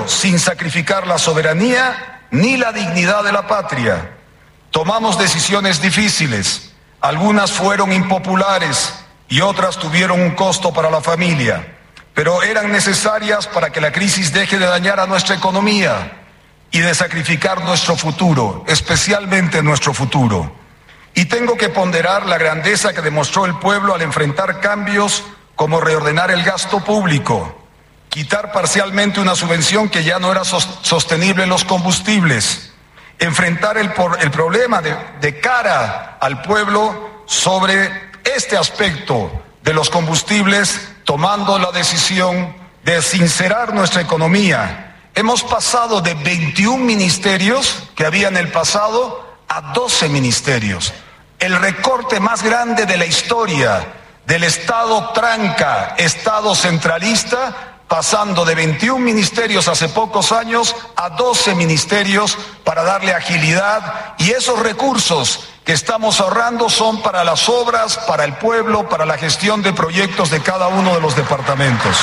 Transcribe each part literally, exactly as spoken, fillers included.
pero sin sacrificar la soberanía ni la dignidad de la patria. Tomamos decisiones difíciles, algunas fueron impopulares y otras tuvieron un costo para la familia, pero eran necesarias para que la crisis deje de dañar a nuestra economía y de sacrificar nuestro futuro, especialmente nuestro futuro. Y tengo que ponderar la grandeza que demostró el pueblo al enfrentar cambios como reordenar el gasto público, quitar parcialmente una subvención que ya no era sostenible en los combustibles, enfrentar el, por, el problema de, de cara al pueblo sobre este aspecto de los combustibles, tomando la decisión de sincerar nuestra economía. Hemos pasado de veintiún ministerios que había en el pasado a doce ministerios. El recorte más grande de la historia del Estado tranca, Estado centralista, pasando de veintiún ministerios hace pocos años a doce ministerios para darle agilidad, y esos recursos que estamos ahorrando son para las obras, para el pueblo, para la gestión de proyectos de cada uno de los departamentos.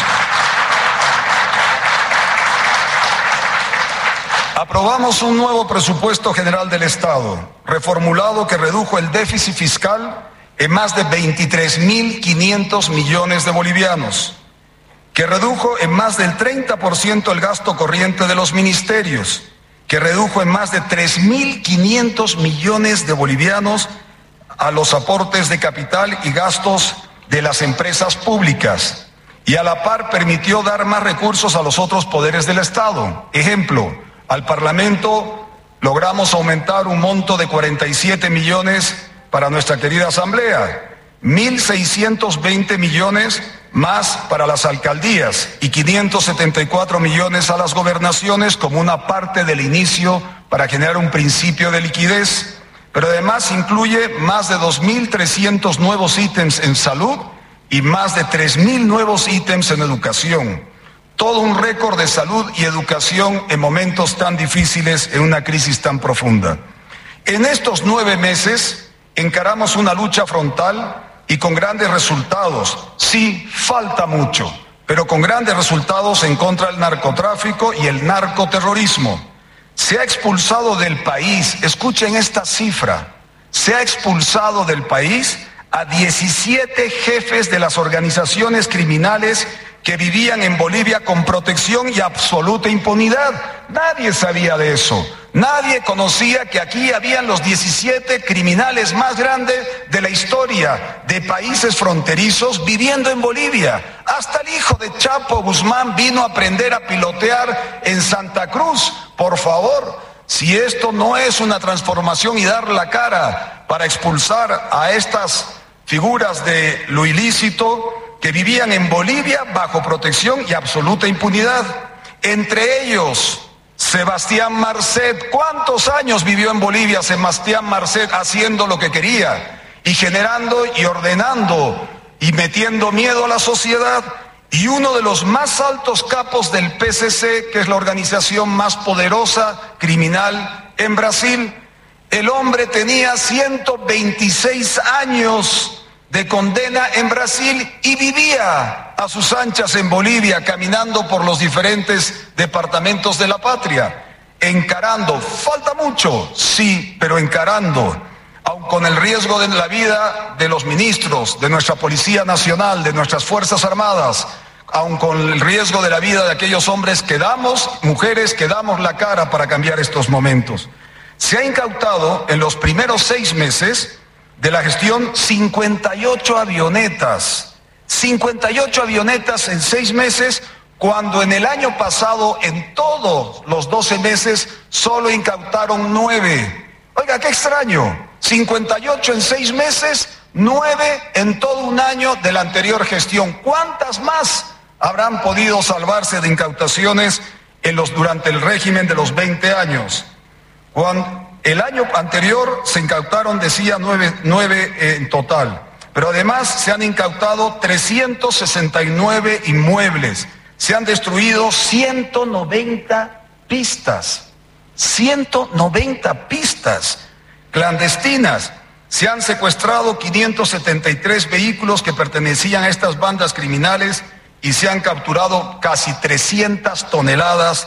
Aprobamos un nuevo presupuesto general del Estado, reformulado, que redujo el déficit fiscal en más de veintitrés mil quinientos millones de bolivianos, que redujo en más del treinta por ciento el gasto corriente de los ministerios, que redujo en más de tres mil quinientos millones de bolivianos a los aportes de capital y gastos de las empresas públicas, y a la par permitió dar más recursos a los otros poderes del Estado. Ejemplo, al Parlamento logramos aumentar un monto de cuarenta y siete millones para nuestra querida Asamblea, mil seiscientos veinte millones más para las alcaldías y quinientos setenta y cuatro millones a las gobernaciones como una parte del inicio para generar un principio de liquidez, pero además incluye más de dos mil trescientos nuevos ítems en salud y más de tres mil nuevos ítems en educación. Todo un récord de salud y educación en momentos tan difíciles, en una crisis tan profunda. En estos nueve meses encaramos una lucha frontal y con grandes resultados. Sí, falta mucho, pero con grandes resultados en contra del narcotráfico y el narcoterrorismo. Se ha expulsado del país, escuchen esta cifra, se ha expulsado del país a diecisiete jefes de las organizaciones criminales que vivían en Bolivia con protección y absoluta impunidad. Nadie sabía de eso. Nadie conocía que aquí habían los diecisiete criminales más grandes de la historia de países fronterizos viviendo en Bolivia. Hasta el hijo de Chapo Guzmán vino a aprender a pilotear en Santa Cruz. Por favor, si esto no es una transformación y dar la cara para expulsar a estas figuras de lo ilícito que vivían en Bolivia bajo protección y absoluta impunidad, entre ellos Sebastián Marcet. ¿Cuántos años vivió en Bolivia Sebastián Marcet haciendo lo que quería y generando y ordenando y metiendo miedo a la sociedad? Y uno de los más altos capos del P C C, que es la organización más poderosa criminal en Brasil, el hombre tenía ciento veintiséis años de condena en Brasil y vivía a sus anchas en Bolivia, caminando por los diferentes departamentos de la patria, encarando. Falta mucho, sí, pero encarando, aun con el riesgo de la vida de los ministros, de nuestra Policía Nacional, de nuestras Fuerzas Armadas, aun con el riesgo de la vida de aquellos hombres que damos, mujeres que damos la cara para cambiar estos momentos. Se ha incautado en los primeros seis meses de la gestión cincuenta y ocho avionetas, cincuenta y ocho avionetas en seis meses, cuando en el año pasado, en todos los doce meses, solo incautaron nueve. Oiga, qué extraño, cincuenta y ocho en seis meses, nueve en todo un año de la anterior gestión. ¿Cuántas más habrán podido salvarse de incautaciones en los, durante el régimen de los veinte años? Cuando el año anterior se incautaron, decía, nueve, nueve en total, pero además se han incautado trescientos sesenta y nueve inmuebles, se han destruido ciento noventa pistas, ciento noventa pistas clandestinas, se han secuestrado quinientos setenta y tres vehículos que pertenecían a estas bandas criminales y se han capturado casi trescientas toneladas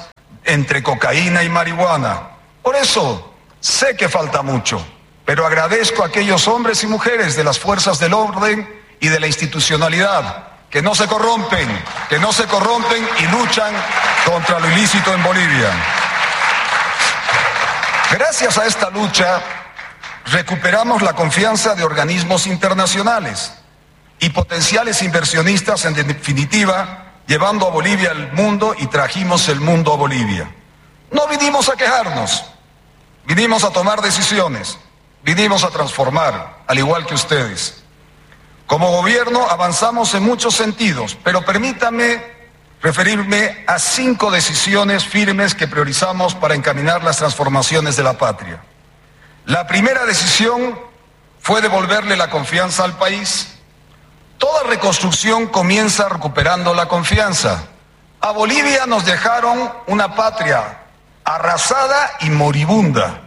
entre cocaína y marihuana. Por eso, sé que falta mucho, pero agradezco a aquellos hombres y mujeres de las fuerzas del orden y de la institucionalidad que no se corrompen, que no se corrompen y luchan contra lo ilícito en Bolivia. Gracias a esta lucha, recuperamos la confianza de organismos internacionales y potenciales inversionistas, en definitiva, llevando a Bolivia al mundo, y trajimos el mundo a Bolivia. No vinimos a quejarnos, vinimos a tomar decisiones, vinimos a transformar, al igual que ustedes. Como gobierno avanzamos en muchos sentidos, pero permítame referirme a cinco decisiones firmes que priorizamos para encaminar las transformaciones de la patria. La primera decisión fue devolverle la confianza al país. Toda reconstrucción comienza recuperando la confianza. A Bolivia nos dejaron una patria arrasada y moribunda.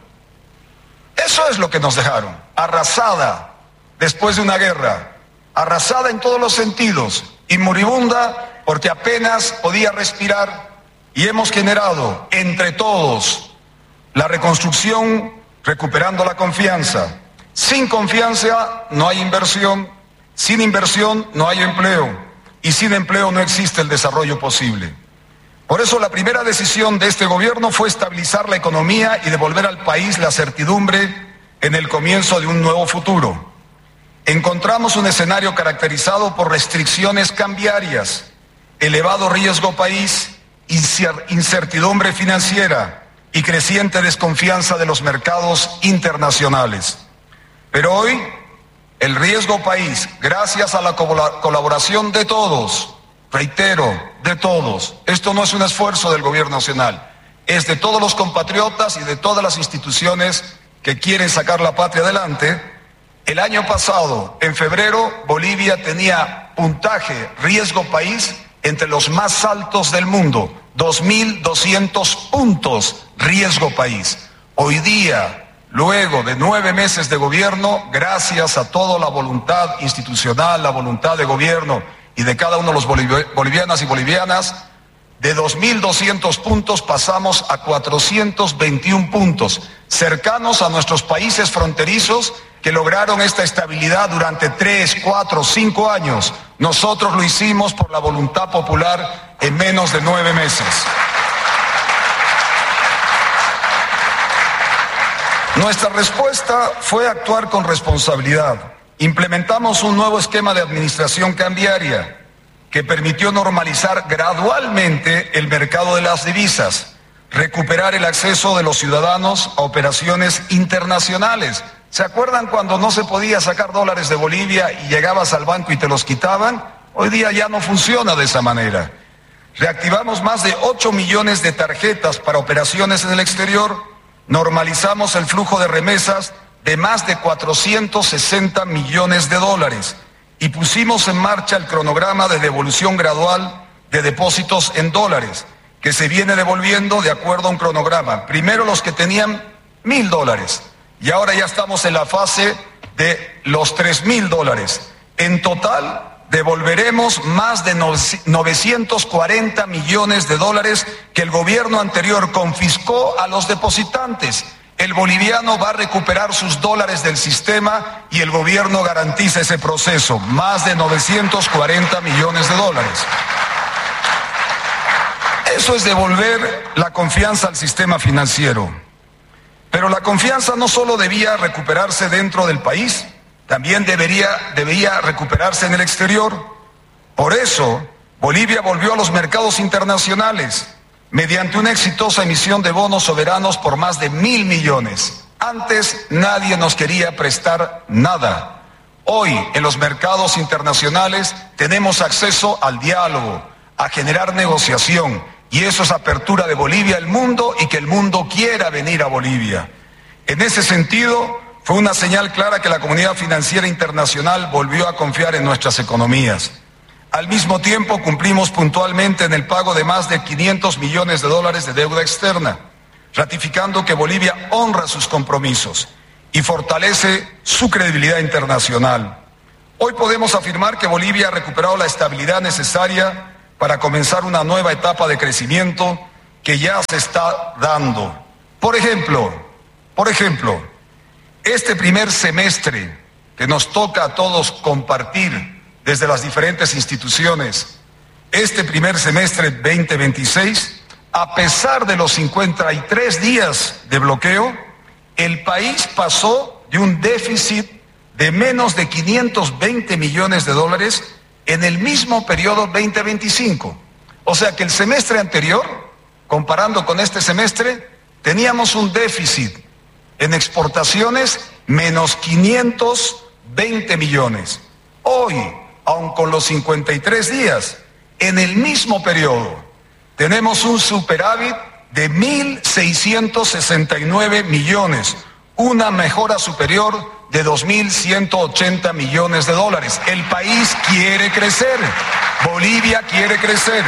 Eso es lo que nos dejaron, arrasada después de una guerra. Arrasada en todos los sentidos y moribunda porque apenas podía respirar, y hemos generado entre todos la reconstrucción recuperando la confianza. Sin confianza no hay inversión, sin inversión no hay empleo, y sin empleo no existe el desarrollo posible. Por eso la primera decisión de este gobierno fue estabilizar la economía y devolver al país la certidumbre en el comienzo de un nuevo futuro. Encontramos un escenario caracterizado por restricciones cambiarias, elevado riesgo país, incertidumbre financiera y creciente desconfianza de los mercados internacionales. Pero hoy, el riesgo país, gracias a la colaboración de todos, reitero, de todos, esto no es un esfuerzo del gobierno nacional, es de todos los compatriotas y de todas las instituciones que quieren sacar la patria adelante. El año pasado, en febrero, Bolivia tenía puntaje riesgo país entre los más altos del mundo, dos mil doscientos puntos riesgo país. Hoy día, luego de nueve meses de gobierno, gracias a toda la voluntad institucional, la voluntad de gobierno y de cada uno de los bolivianas y bolivianas, de dos mil doscientos puntos pasamos a cuatrocientos veintiún puntos, cercanos a nuestros países fronterizos que lograron esta estabilidad durante tres, cuatro, cinco años. Nosotros lo hicimos por la voluntad popular en menos de nueve meses. Nuestra respuesta fue actuar con responsabilidad. Implementamos un nuevo esquema de administración cambiaria que permitió normalizar gradualmente el mercado de las divisas, recuperar el acceso de los ciudadanos a operaciones internacionales. ¿Se acuerdan cuando no se podía sacar dólares de Bolivia y llegabas al banco y te los quitaban? Hoy día ya no funciona de esa manera. Reactivamos más de ocho millones de tarjetas para operaciones en el exterior, normalizamos el flujo de remesas de más de cuatrocientos sesenta millones de dólares y pusimos en marcha el cronograma de devolución gradual de depósitos en dólares, que se viene devolviendo de acuerdo a un cronograma. Primero los que tenían mil dólares, y ahora ya estamos en la fase de los tres mil dólares. En total, devolveremos más de novecientos cuarenta millones de dólares que el gobierno anterior confiscó a los depositantes. El boliviano va a recuperar sus dólares del sistema y el gobierno garantiza ese proceso, más de novecientos cuarenta millones de dólares. Eso es devolver la confianza al sistema financiero. Pero la confianza no solo debía recuperarse dentro del país, también debería, debía recuperarse en el exterior. Por eso, Bolivia volvió a los mercados internacionales mediante una exitosa emisión de bonos soberanos por más de mil millones. Antes nadie nos quería prestar nada. Hoy, en los mercados internacionales, tenemos acceso al diálogo, a generar negociación, y eso es apertura de Bolivia al mundo y que el mundo quiera venir a Bolivia. En ese sentido, fue una señal clara que la comunidad financiera internacional volvió a confiar en nuestras economías. Al mismo tiempo, cumplimos puntualmente en el pago de más de quinientos millones de dólares de deuda externa, ratificando que Bolivia honra sus compromisos y fortalece su credibilidad internacional. Hoy podemos afirmar que Bolivia ha recuperado la estabilidad necesaria para comenzar una nueva etapa de crecimiento que ya se está dando. Por ejemplo, por ejemplo, este primer semestre que nos toca a todos compartir desde las diferentes instituciones, este primer semestre veinte veintiséis, a pesar de los cincuenta y tres días de bloqueo, el país pasó de un déficit de menos de quinientos veinte millones de dólares en el mismo periodo veinte veinticinco. O sea que el semestre anterior, comparando con este semestre, teníamos un déficit en exportaciones menos quinientos veinte millones. Hoy, aun con los cincuenta y tres días, en el mismo periodo, tenemos un superávit de mil seiscientos sesenta y nueve millones, una mejora superior de dos mil ciento ochenta millones de dólares. El país quiere crecer, Bolivia quiere crecer.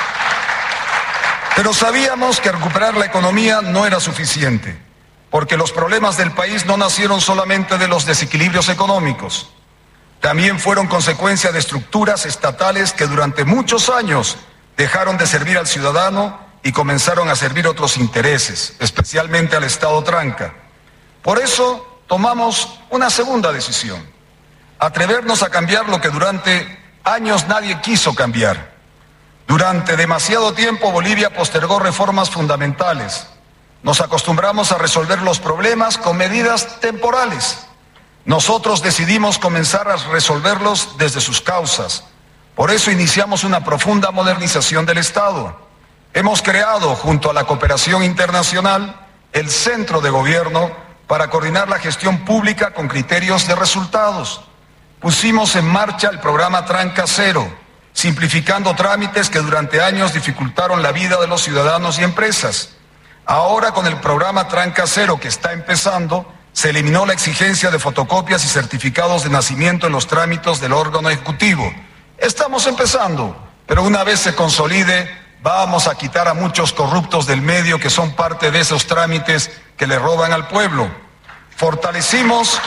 Pero sabíamos que recuperar la economía no era suficiente, porque los problemas del país no nacieron solamente de los desequilibrios económicos, también fueron consecuencia de estructuras estatales que durante muchos años dejaron de servir al ciudadano y comenzaron a servir otros intereses, especialmente al Estado tranca. Por eso tomamos una segunda decisión: atrevernos a cambiar lo que durante años nadie quiso cambiar. Durante demasiado tiempo Bolivia postergó reformas fundamentales. Nos acostumbramos a resolver los problemas con medidas temporales. Nosotros decidimos comenzar a resolverlos desde sus causas. Por eso iniciamos una profunda modernización del Estado. Hemos creado, junto a la cooperación internacional, el Centro de Gobierno para coordinar la gestión pública con criterios de resultados. Pusimos en marcha el programa Tranca Cero, simplificando trámites que durante años dificultaron la vida de los ciudadanos y empresas. Ahora, con el programa Tranca Cero que está empezando, se eliminó la exigencia de fotocopias y certificados de nacimiento en los trámites del órgano ejecutivo. Estamos empezando, pero una vez se consolide, vamos a quitar a muchos corruptos del medio que son parte de esos trámites que le roban al pueblo. Fortalecimos,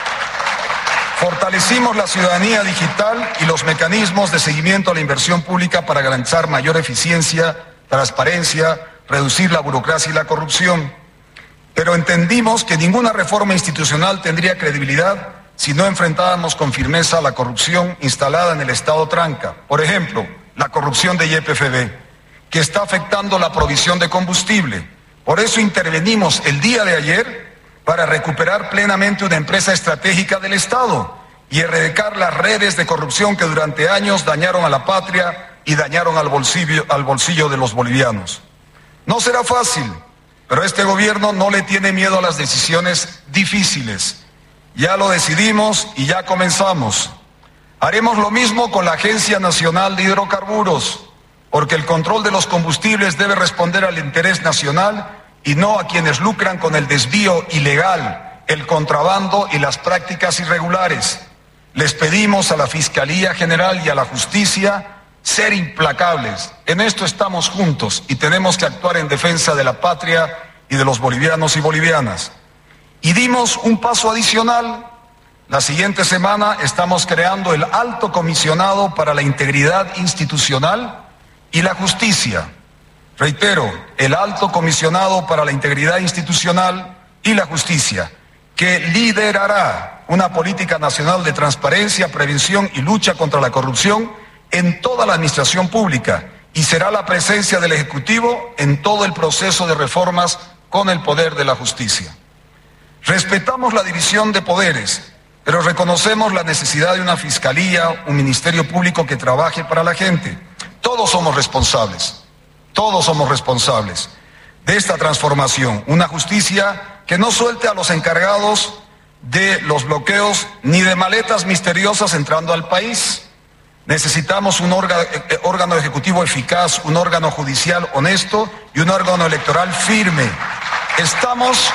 fortalecimos la ciudadanía digital y los mecanismos de seguimiento a la inversión pública para garantizar mayor eficiencia, transparencia, reducir la burocracia y la corrupción. Pero entendimos que ninguna reforma institucional tendría credibilidad si no enfrentábamos con firmeza la corrupción instalada en el Estado tranca. Por ejemplo, la corrupción de Y P F B, que está afectando la provisión de combustible. Por eso intervenimos el día de ayer para recuperar plenamente una empresa estratégica del Estado y erradicar las redes de corrupción que durante años dañaron a la patria y dañaron al bolsillo, al bolsillo de los bolivianos. No será fácil, pero este gobierno no le tiene miedo a las decisiones difíciles. Ya lo decidimos y ya comenzamos. Haremos lo mismo con la Agencia Nacional de Hidrocarburos, porque el control de los combustibles debe responder al interés nacional y no a quienes lucran con el desvío ilegal, el contrabando y las prácticas irregulares. Les pedimos a la Fiscalía General y a la Justicia ser implacables. En esto estamos juntos y tenemos que actuar en defensa de la patria y de los bolivianos y bolivianas. Y dimos un paso adicional. La siguiente semana estamos creando el Alto Comisionado para la Integridad Institucional y la Justicia. Reitero, el Alto Comisionado para la Integridad Institucional y la Justicia, que liderará una política nacional de transparencia, prevención y lucha contra la corrupción en toda la administración pública y será la presencia del Ejecutivo en todo el proceso de reformas con el poder de la justicia. Respetamos la división de poderes, pero reconocemos la necesidad de una fiscalía, un ministerio público que trabaje para la gente. Todos somos responsables, todos somos responsables de esta transformación. Una justicia que no suelte a los encargados de los bloqueos ni de maletas misteriosas entrando al país. Necesitamos un órgano, órgano ejecutivo eficaz, un órgano judicial honesto y un órgano electoral firme. Estamos,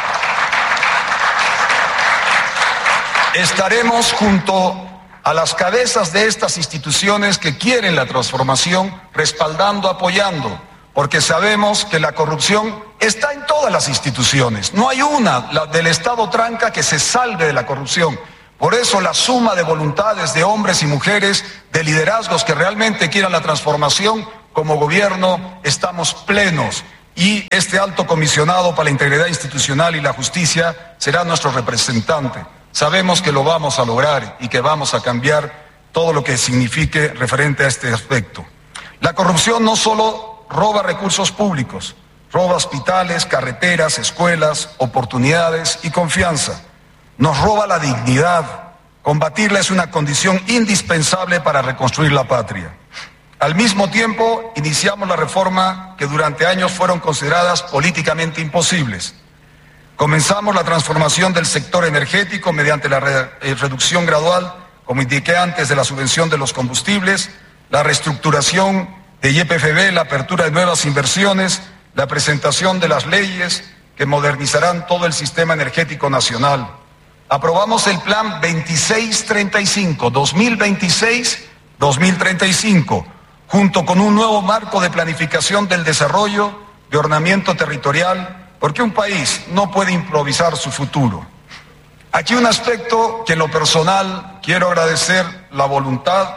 estaremos junto a las cabezas de estas instituciones que quieren la transformación, respaldando, apoyando, porque sabemos que la corrupción está en todas las instituciones. No hay una, la del Estado tranca, que se salve de la corrupción. Por eso la suma de voluntades de hombres y mujeres, de liderazgos que realmente quieran la transformación, como gobierno estamos plenos y este alto comisionado para la integridad institucional y la justicia será nuestro representante. Sabemos que lo vamos a lograr y que vamos a cambiar todo lo que signifique referente a este aspecto. La corrupción no solo roba recursos públicos, roba hospitales, carreteras, escuelas, oportunidades y confianza. Nos roba la dignidad. Combatirla es una condición indispensable para reconstruir la patria. Al mismo tiempo, iniciamos la reforma que durante años fueron consideradas políticamente imposibles. Comenzamos la transformación del sector energético mediante la re- reducción gradual, como indiqué antes, de la subvención de los combustibles, la reestructuración de Y P F B, la apertura de nuevas inversiones, la presentación de las leyes que modernizarán todo el sistema energético nacional. Aprobamos el plan veintiséis treinta y cinco, dos mil veintiséis a dos mil treinta y cinco, junto con un nuevo marco de planificación del desarrollo, de ordenamiento territorial, porque un país no puede improvisar su futuro. Aquí un aspecto que en lo personal quiero agradecer la voluntad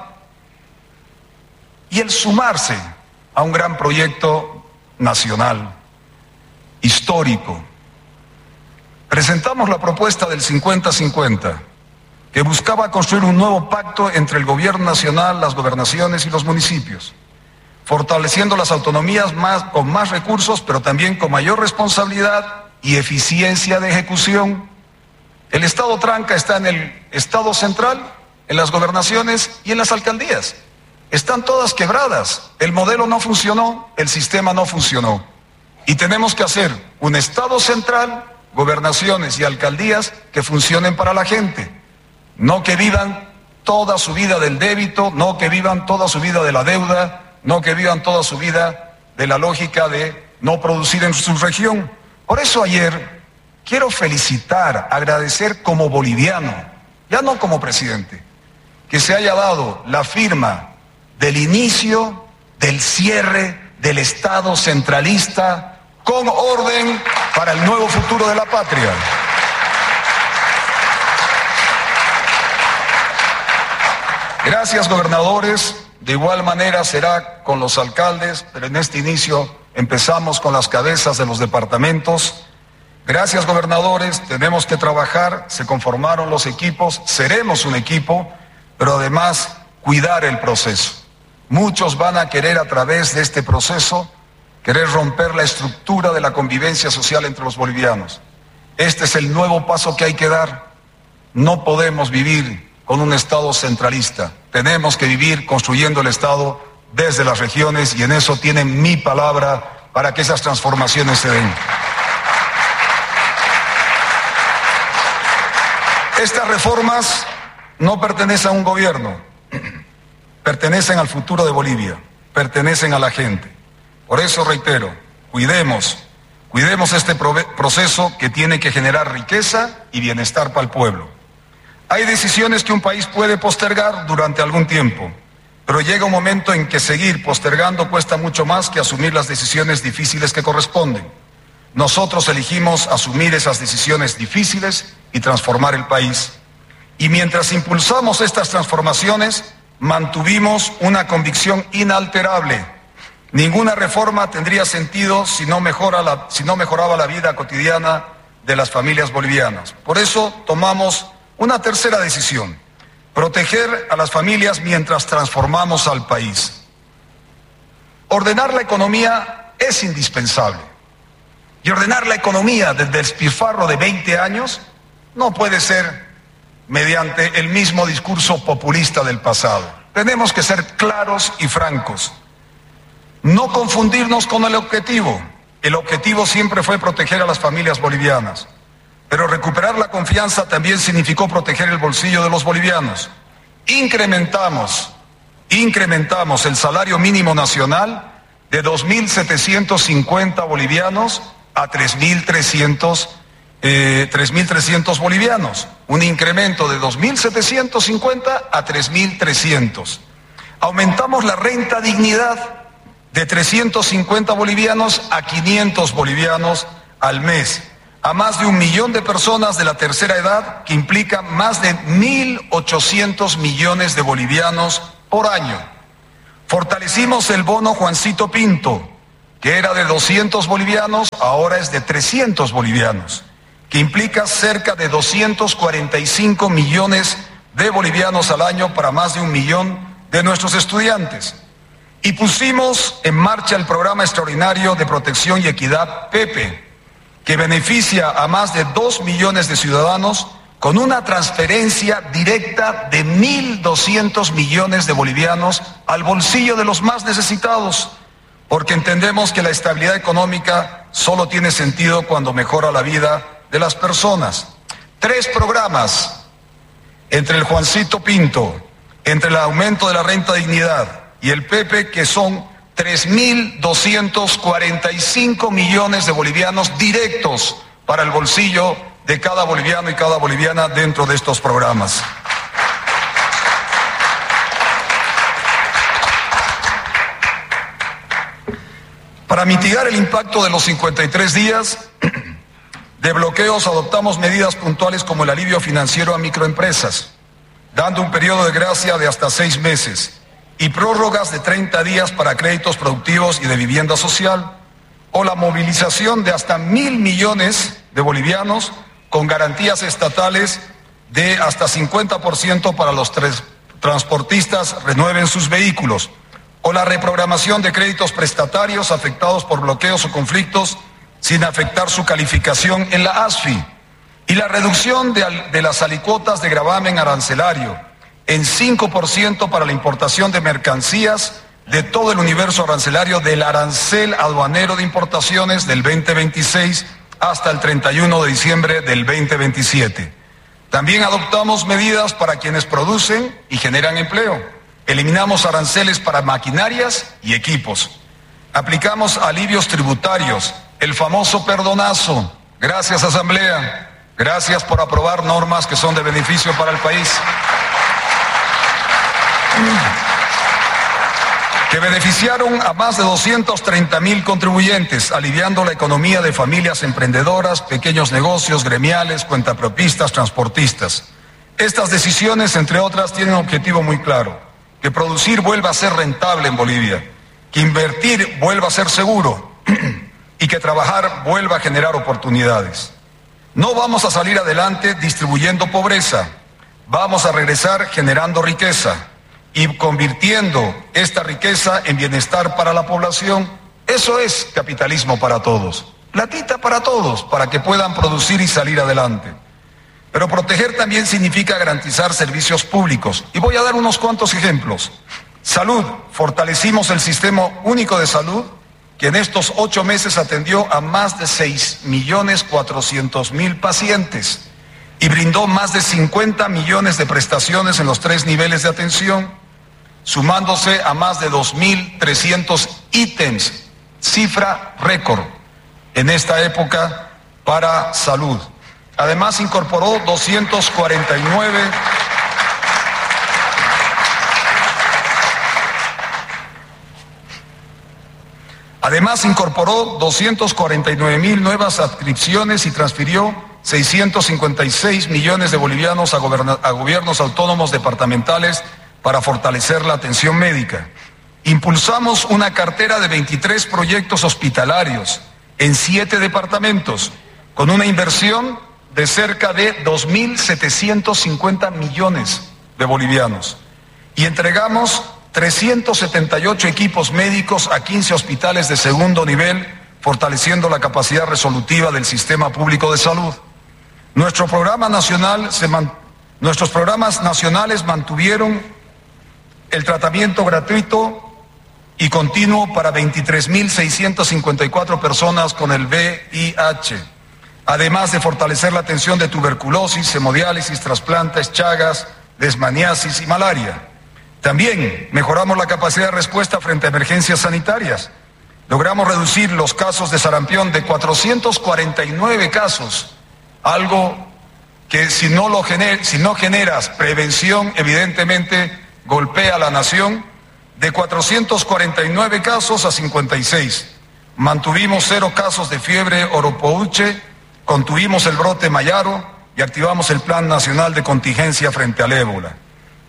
y el sumarse a un gran proyecto nacional, histórico. Presentamos la propuesta del cincuenta cincuenta, que buscaba construir un nuevo pacto entre el gobierno nacional, las gobernaciones y los municipios, fortaleciendo las autonomías más, con más recursos, pero también con mayor responsabilidad y eficiencia de ejecución. El Estado tranca está en el Estado central, en las gobernaciones y en las alcaldías. Están todas quebradas. El modelo no funcionó, el sistema no funcionó. Y tenemos que hacer un Estado central, gobernaciones y alcaldías que funcionen para la gente. No que vivan toda su vida del débito, no que vivan toda su vida de la deuda, no que vivan toda su vida de la lógica de no producir en su región. Por eso ayer quiero felicitar, agradecer como boliviano, ya no como presidente, que se haya dado la firma del inicio, del cierre del Estado centralista con orden para el nuevo futuro de la patria. Gracias, gobernadores. De igual manera será con los alcaldes, pero en este inicio empezamos con las cabezas de los departamentos. Gracias, gobernadores. Tenemos que trabajar, se conformaron los equipos, seremos un equipo, pero además cuidar el proceso. Muchos van a querer a través de este proceso, querer romper la estructura de la convivencia social entre los bolivianos. Este es el nuevo paso que hay que dar. No podemos vivir con un Estado centralista. Tenemos que vivir construyendo el Estado desde las regiones y en eso tienen mi palabra para que esas transformaciones se den. Estas reformas no pertenecen a un gobierno, pertenecen al futuro de Bolivia, pertenecen a la gente. Por eso reitero, cuidemos, cuidemos este proceso que tiene que generar riqueza y bienestar para el pueblo. Hay decisiones que un país puede postergar durante algún tiempo, pero llega un momento en que seguir postergando cuesta mucho más que asumir las decisiones difíciles que corresponden. Nosotros elegimos asumir esas decisiones difíciles y transformar el país. Y mientras impulsamos estas transformaciones, mantuvimos una convicción inalterable. Ninguna reforma tendría sentido si no mejora la, si no mejoraba la vida cotidiana de las familias bolivianas. Por eso tomamos una tercera decisión: proteger a las familias mientras transformamos al país. Ordenar la economía es indispensable. Y ordenar la economía desde el despilfarro de veinte años no puede ser mediante el mismo discurso populista del pasado. Tenemos que ser claros y francos. No confundirnos con el objetivo. El objetivo siempre fue proteger a las familias bolivianas. Pero recuperar la confianza también significó proteger el bolsillo de los bolivianos. Incrementamos, incrementamos el salario mínimo nacional de dos mil setecientos cincuenta bolivianos a tres mil trescientos bolivianos. Un incremento de dos mil setecientos cincuenta a tres mil trescientos. Aumentamos la renta dignidad de trescientos cincuenta bolivianos a quinientos bolivianos al mes, a más de un millón de personas de la tercera edad, que implica más de mil ochocientos millones de bolivianos por año. Fortalecimos el bono Juancito Pinto, que era de doscientos bolivianos, ahora es de trescientos bolivianos, que implica cerca de doscientos cuarenta y cinco millones de bolivianos al año para más de un millón de nuestros estudiantes. Y pusimos en marcha el Programa Extraordinario de Protección y Equidad PEPE, que beneficia a más de dos millones de ciudadanos con una transferencia directa de mil doscientos millones de bolivianos al bolsillo de los más necesitados, porque entendemos que la estabilidad económica solo tiene sentido cuando mejora la vida de las personas. Tres programas, entre el Juancito Pinto, entre el aumento de la renta de dignidad y el PEPE, que son tres mil doscientos cuarenta y cinco millones de bolivianos directos para el bolsillo de cada boliviano y cada boliviana dentro de estos programas. Para mitigar el impacto de los cincuenta y tres días de bloqueos, adoptamos medidas puntuales como el alivio financiero a microempresas, dando un periodo de gracia de hasta seis meses y prórrogas de treinta días para créditos productivos y de vivienda social, o la movilización de hasta mil millones de bolivianos con garantías estatales de hasta cincuenta por ciento para los tres transportistas renueven sus vehículos, o la reprogramación de créditos prestatarios afectados por bloqueos o conflictos sin afectar su calificación en la ASFI, y la reducción de, de las alícuotas de gravamen arancelario en cinco por ciento para la importación de mercancías de todo el universo arancelario del arancel aduanero de importaciones del veinte veintiséis hasta el treinta y uno de diciembre del veinte veintisiete. También adoptamos medidas para quienes producen y generan empleo. Eliminamos aranceles para maquinarias y equipos. Aplicamos alivios tributarios, el famoso perdonazo. Gracias, Asamblea. Gracias por aprobar normas que son de beneficio para el país, que beneficiaron a más de doscientos treinta mil contribuyentes, aliviando la economía de familias emprendedoras, pequeños negocios, gremiales, cuentapropistas, transportistas. Estas decisiones, entre otras, tienen un objetivo muy claro: que producir vuelva a ser rentable en Bolivia, que invertir vuelva a ser seguro y que trabajar vuelva a generar oportunidades. No vamos a salir adelante distribuyendo pobreza, vamos a regresar generando riqueza y convirtiendo esta riqueza en bienestar para la población. Eso es capitalismo para todos, platita para todos, para que puedan producir y salir adelante. Pero proteger también significa garantizar servicios públicos, y voy a dar unos cuantos ejemplos. Salud: fortalecimos el Sistema Único de Salud, que en estos ocho meses atendió a más de seis millones cuatrocientos mil pacientes y brindó más de cincuenta millones de prestaciones en los tres niveles de atención, sumándose a más de dos mil trescientos ítems, cifra récord en esta época para salud. Además incorporó doscientos cuarenta y nueve Además incorporó doscientos cuarenta y nueve mil nuevas adscripciones y transfirió seiscientos cincuenta y seis millones de bolivianos a, a gobiernos autónomos departamentales para fortalecer la atención médica. Impulsamos una cartera de veintitrés proyectos hospitalarios en siete departamentos, con una inversión de cerca de dos mil setecientos cincuenta millones de bolivianos. Y entregamos trescientos setenta y ocho equipos médicos a quince hospitales de segundo nivel, fortaleciendo la capacidad resolutiva del sistema público de salud. Nuestro programa nacional se man... Nuestros programas nacionales mantuvieron el tratamiento gratuito y continuo para veintitrés mil seiscientas cincuenta y cuatro personas con el V I H, además de fortalecer la atención de tuberculosis, hemodiálisis, trasplantes, chagas, desmaniasis y malaria. También mejoramos la capacidad de respuesta frente a emergencias sanitarias. Logramos reducir los casos de sarampión de cuatrocientos cuarenta y nueve casos, algo que si no, lo gener, si no generas prevención, evidentemente golpea a la nación, de cuatrocientos cuarenta y nueve casos a cincuenta y seis. Mantuvimos cero casos de fiebre oropouche, contuvimos el brote mayaro y activamos el Plan Nacional de Contingencia frente al ébola.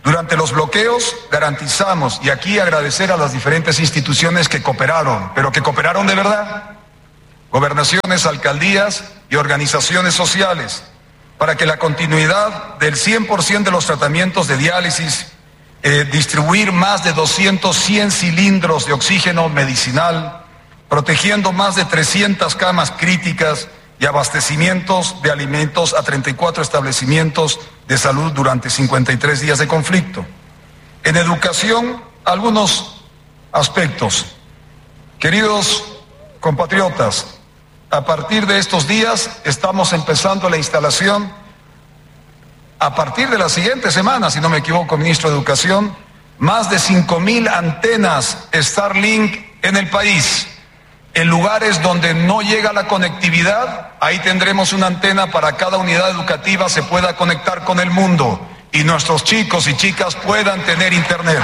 Durante los bloqueos garantizamos, y aquí agradecer a las diferentes instituciones que cooperaron, pero que cooperaron de verdad, gobernaciones, alcaldías y organizaciones sociales, para que la continuidad del cien por ciento de los tratamientos de diálisis, eh, distribuir más de doscientos, cien cilindros de oxígeno medicinal, protegiendo más de trescientas camas críticas y abastecimientos de alimentos a treinta y cuatro establecimientos de salud durante cincuenta y tres días de conflicto. En educación, algunos aspectos. Queridos compatriotas, a partir de estos días estamos empezando la instalación, a partir de la siguiente semana, si no me equivoco, ministro de Educación, más de cinco mil antenas Starlink en el país. En lugares donde no llega la conectividad, ahí tendremos una antena para cada unidad educativa se pueda conectar con el mundo y nuestros chicos y chicas puedan tener internet.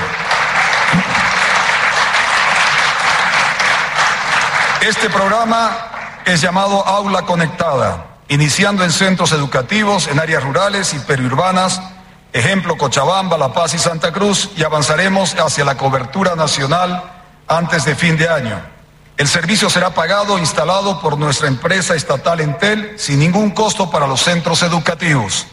Este programa es llamado Aula Conectada, iniciando en centros educativos, en áreas rurales y periurbanas, ejemplo Cochabamba, La Paz y Santa Cruz, y avanzaremos hacia la cobertura nacional antes de fin de año. El servicio será pagado e instalado por nuestra empresa estatal Entel sin ningún costo para los centros educativos.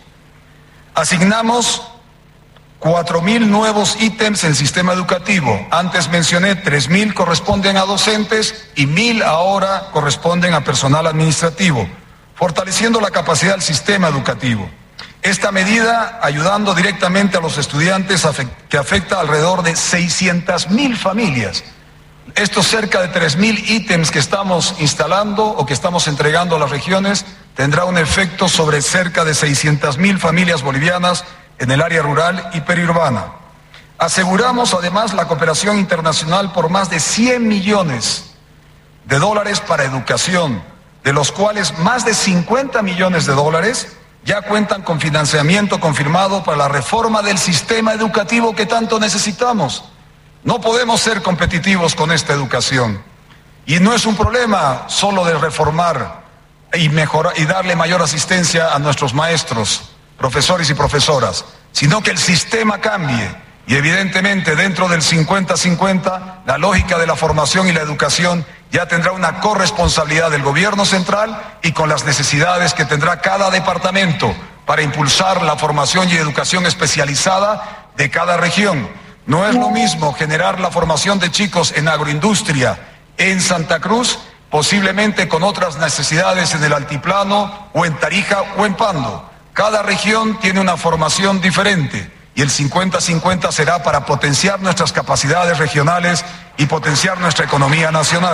Asignamos cuatro mil nuevos ítems en el sistema educativo. Antes mencioné tres mil corresponden a docentes y mil ahora corresponden a personal administrativo, fortaleciendo la capacidad del sistema educativo. Esta medida ayudando directamente a los estudiantes que afecta alrededor de seiscientas mil familias. Estos cerca de tres mil ítems que estamos instalando o que estamos entregando a las regiones tendrá un efecto sobre cerca de seiscientas mil familias bolivianas en el área rural y periurbana. Aseguramos además la cooperación internacional por más de cien millones de dólares para educación, de los cuales más de cincuenta millones de dólares ya cuentan con financiamiento confirmado para la reforma del sistema educativo que tanto necesitamos. No podemos ser competitivos con esta educación. Y no es un problema solo de reformar y mejorar y darle mayor asistencia a nuestros maestros, profesores y profesoras, sino que el sistema cambie. Y evidentemente dentro del cincuenta cincuenta, la lógica de la formación y la educación ya tendrá una corresponsabilidad del gobierno central y con las necesidades que tendrá cada departamento para impulsar la formación y educación especializada de cada región. No es lo mismo generar la formación de chicos en agroindustria en Santa Cruz, posiblemente con otras necesidades en el altiplano o en Tarija o en Pando. Cada región tiene una formación diferente y el cincuenta cincuenta será para potenciar nuestras capacidades regionales y potenciar nuestra economía nacional.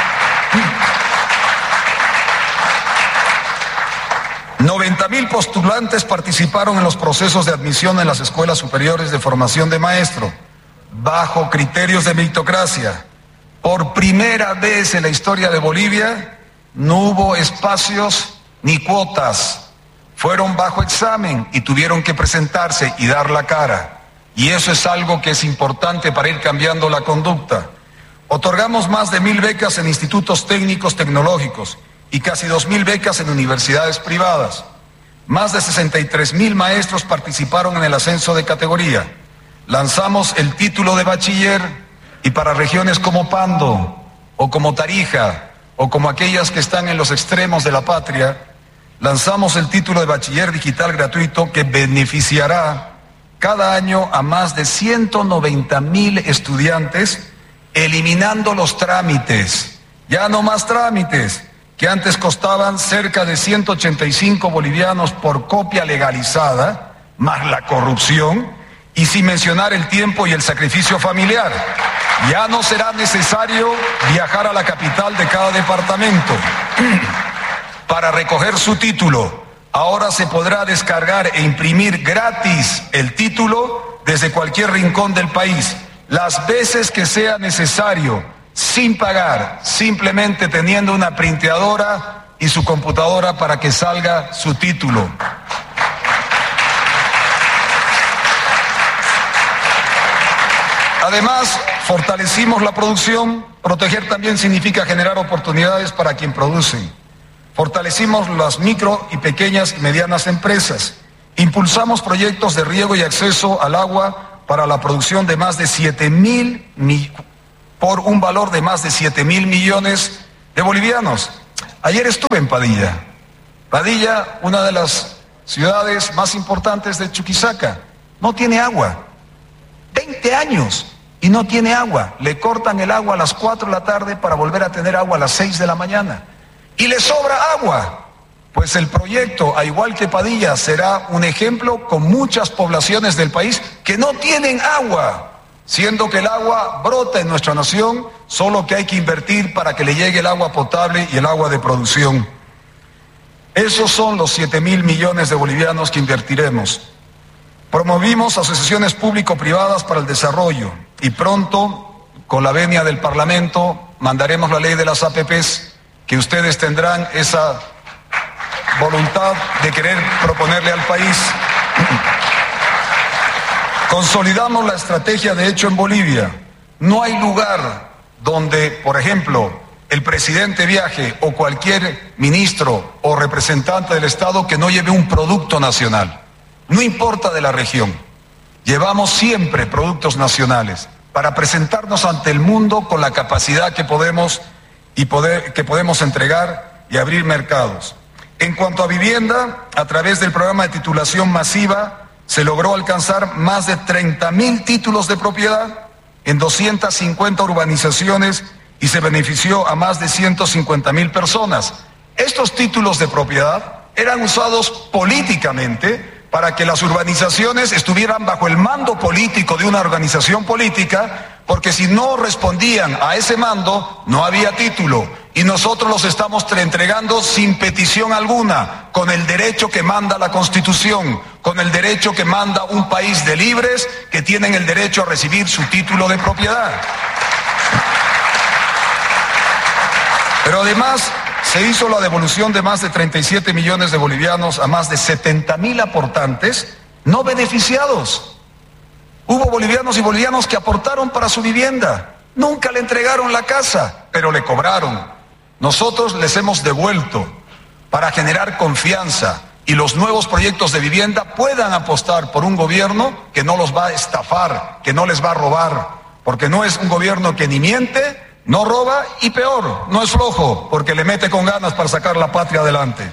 noventa mil postulantes participaron en los procesos de admisión en las escuelas superiores de formación de maestro, bajo criterios de meritocracia. Por primera vez en la historia de Bolivia no hubo espacios ni cuotas, fueron bajo examen y tuvieron que presentarse y dar la cara. Y eso es algo que es importante para ir cambiando la conducta. Otorgamos más de mil becas en institutos técnicos tecnológicos y casi dos mil becas en universidades privadas. Más de sesenta y tres mil maestros participaron en el ascenso de categoría. Lanzamos el título de bachiller y para regiones como Pando o como Tarija o como aquellas que están en los extremos de la patria, lanzamos el título de bachiller digital gratuito que beneficiará cada año a más de ciento noventa mil estudiantes, eliminando los trámites. Ya no más trámites, que antes costaban cerca de ciento ochenta y cinco bolivianos por copia legalizada, más la corrupción, y sin mencionar el tiempo y el sacrificio familiar. Ya no será necesario viajar a la capital de cada departamento para recoger su título. Ahora se podrá descargar e imprimir gratis el título desde cualquier rincón del país, las veces que sea necesario, sin pagar, simplemente teniendo una printeadora y su computadora para que salga su título. Además, fortalecimos la producción. Proteger también significa generar oportunidades para quien producen. Fortalecimos las micro y pequeñas y medianas empresas. Impulsamos proyectos de riego y acceso al agua para la producción de más de siete mil, por un valor de más de siete mil millones de bolivianos. Ayer estuve en Padilla. Padilla, una de las ciudades más importantes de Chuquisaca, no tiene agua. veinte años y no tiene agua. Le cortan el agua a las cuatro de la tarde para volver a tener agua a las seis de la mañana. Y le sobra agua. Pues el proyecto, a igual que Padilla, será un ejemplo con muchas poblaciones del país que no tienen agua, siendo que el agua brota en nuestra nación, solo que hay que invertir para que le llegue el agua potable y el agua de producción. Esos son los siete mil millones de bolivianos que invertiremos. Promovimos asociaciones público-privadas para el desarrollo y pronto, con la venia del Parlamento, mandaremos la ley de las A P Pes, que ustedes tendrán esa voluntad de querer proponerle al país. Consolidamos la estrategia de hecho en Bolivia. No hay lugar donde, por ejemplo, el presidente viaje o cualquier ministro o representante del Estado que no lleve un producto nacional. No importa de la región. Llevamos siempre productos nacionales para presentarnos ante el mundo con la capacidad que podemos y poder, que podemos entregar y abrir mercados. En cuanto a vivienda, a través del programa de titulación masiva, se logró alcanzar más de treinta mil títulos de propiedad en doscientas cincuenta urbanizaciones y se benefició a más de ciento cincuenta mil personas. Estos títulos de propiedad eran usados políticamente para que las urbanizaciones estuvieran bajo el mando político de una organización política, porque si no respondían a ese mando, no había título. Y nosotros los estamos entregando sin petición alguna, con el derecho que manda la Constitución, con el derecho que manda un país de libres que tienen el derecho a recibir su título de propiedad. Pero además se hizo la devolución de más de treinta y siete millones de bolivianos a más de setenta mil aportantes no beneficiados. Hubo bolivianos y bolivianos que aportaron para su vivienda, nunca le entregaron la casa, pero le cobraron. Nosotros les hemos devuelto para generar confianza y los nuevos proyectos de vivienda puedan apostar por un gobierno que no los va a estafar, que no les va a robar, porque no es un gobierno que ni miente, no roba y peor, no es flojo, porque le mete con ganas para sacar la patria adelante.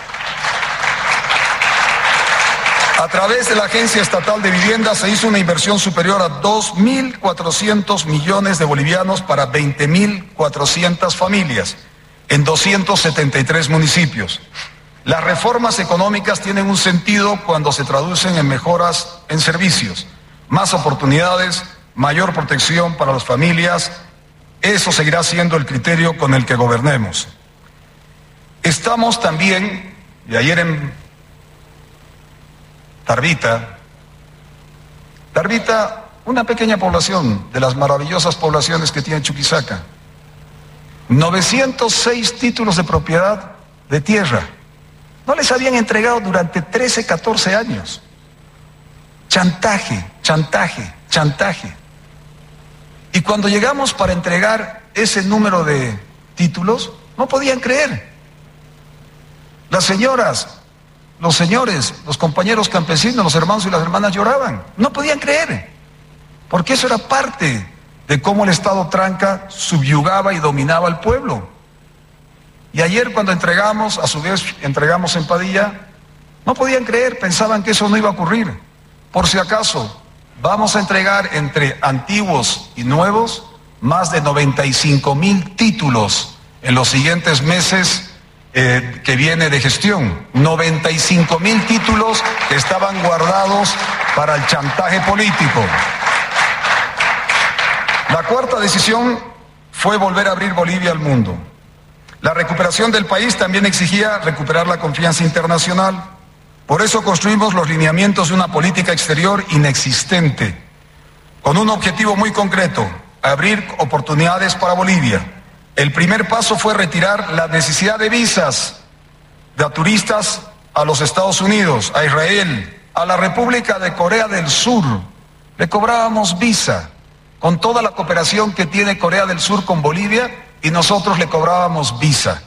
A través de la Agencia Estatal de Vivienda se hizo una inversión superior a dos mil cuatrocientos millones de bolivianos para veinte mil cuatrocientas familias en doscientos setenta y tres municipios. Las reformas económicas tienen un sentido cuando se traducen en mejoras en servicios, más oportunidades, mayor protección para las familias. Eso seguirá siendo el criterio con el que gobernemos. Estamos también, y ayer en Tarbita, Tarbita, una pequeña población de las maravillosas poblaciones que tiene Chuquisaca, novecientos seis títulos de propiedad de tierra. No les habían entregado durante trece, catorce años. Chantaje, chantaje, chantaje. Y cuando llegamos para entregar ese número de títulos, no podían creer. Las señoras, los señores, los compañeros campesinos, los hermanos y las hermanas lloraban. No podían creer, porque eso era parte de cómo el Estado tranca subyugaba y dominaba al pueblo. Y ayer cuando entregamos, a su vez entregamos en Padilla, no podían creer, pensaban que eso no iba a ocurrir. Por si acaso, vamos a entregar entre antiguos y nuevos más de noventa y cinco mil títulos en los siguientes meses eh, que viene de gestión. noventa y cinco mil títulos que estaban guardados para el chantaje político. La cuarta decisión fue volver a abrir Bolivia al mundo. La recuperación del país también exigía recuperar la confianza internacional. Por eso construimos los lineamientos de una política exterior inexistente, con un objetivo muy concreto: abrir oportunidades para Bolivia. El primer paso fue retirar la necesidad de visas de turistas a los Estados Unidos, a Israel, a la República de Corea del Sur. Le cobrábamos visa, con toda la cooperación que tiene Corea del Sur con Bolivia, y nosotros le cobrábamos visa.